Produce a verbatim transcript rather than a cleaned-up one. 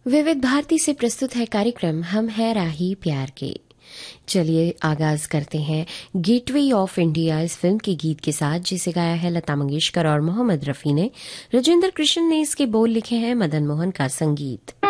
विविध भारती से प्रस्तुत है कार्यक्रम हम है राही प्यार के। चलिए आगाज करते हैं गेटवे ऑफ इंडिया इस फिल्म के गीत के साथ, जिसे गाया है लता मंगेशकर और मोहम्मद रफी ने। राजेंद्र कृष्ण ने इसके बोल लिखे हैं, मदन मोहन का संगीत।